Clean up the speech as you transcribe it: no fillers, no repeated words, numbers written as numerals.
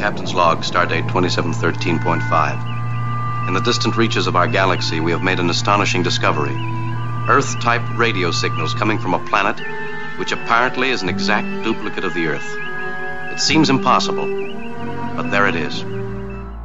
Captain's log, stardate 2713.5. In the distant reaches of our galaxy, we have made an astonishing discovery. Earth-type radio signals coming from a planet which apparently is an exact duplicate of the Earth. It seems impossible, but there it is.